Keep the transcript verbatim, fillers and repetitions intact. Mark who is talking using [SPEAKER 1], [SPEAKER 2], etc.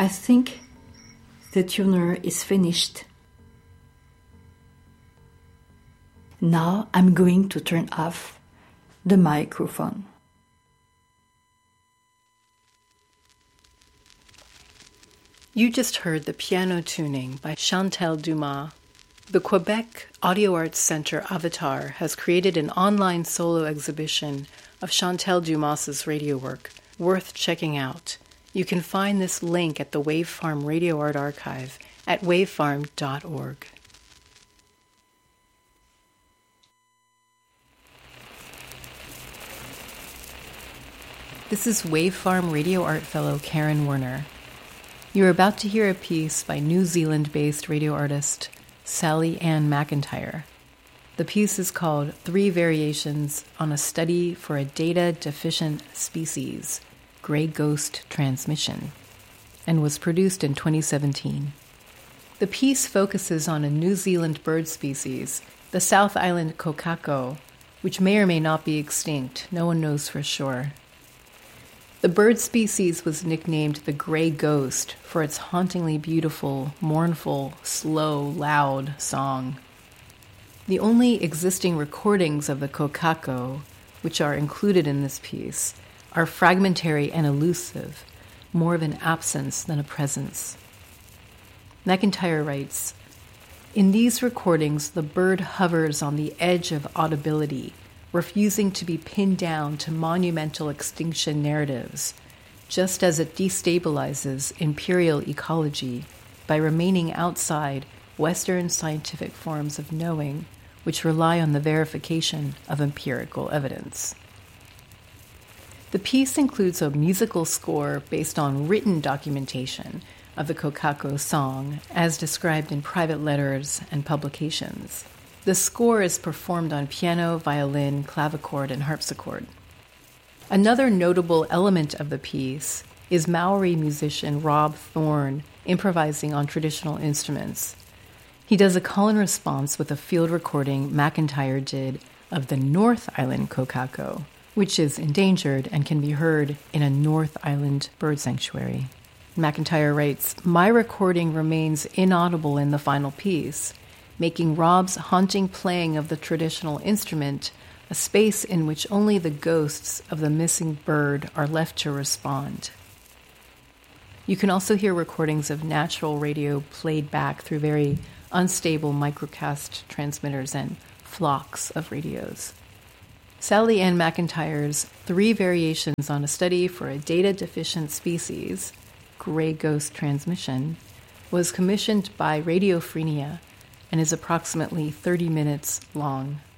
[SPEAKER 1] think the tuner is finished. Now I'm going to turn off the microphone.
[SPEAKER 2] You just heard the piano tuning by Chantal Dumas. The Quebec Audio Arts Centre Avatar has created an online solo exhibition of Chantal Dumas's radio work, worth checking out. You can find this link at the Wave Farm Radio Art Archive at wave farm dot org. This is Wave Farm Radio Art Fellow Karen Werner. You're about to hear a piece by New Zealand-based radio artist Sally Ann McIntyre. The piece is called Three Variations on a Study for a Data-Deficient Species, Grey Ghost Transmission, and was produced in twenty seventeen. The piece focuses on a New Zealand bird species, the South Island kokako, which may or may not be extinct. No one knows for sure. The bird species was nicknamed the Grey Ghost for its hauntingly beautiful, mournful, slow, loud song. The only existing recordings of the kokako, which are included in this piece, are fragmentary and elusive, more of an absence than a presence. McIntyre writes, "In these recordings, the bird hovers on the edge of audibility, refusing to be pinned down to monumental extinction narratives, just as it destabilizes imperial ecology by remaining outside Western scientific forms of knowing, which rely on the verification of empirical evidence." The piece includes a musical score based on written documentation of the kokako song, as described in private letters and publications. The score is performed on piano, violin, clavichord, and harpsichord. Another notable element of the piece is Maori musician Rob Thorne improvising on traditional instruments. He does a call and response with a field recording McIntyre did of the North Island kokako, which is endangered and can be heard in a North Island bird sanctuary. McIntyre writes, "My recording remains inaudible in the final piece, making Rob's haunting playing of the traditional instrument a space in which only the ghosts of the missing bird are left to respond." You can also hear recordings of natural radio played back through very unstable microcast transmitters and flocks of radios. Sally Ann McIntyre's Three Variations on a Study for a Data-Deficient Species, Grey Ghost Transmission, was commissioned by Radiophrenia and is approximately thirty minutes long.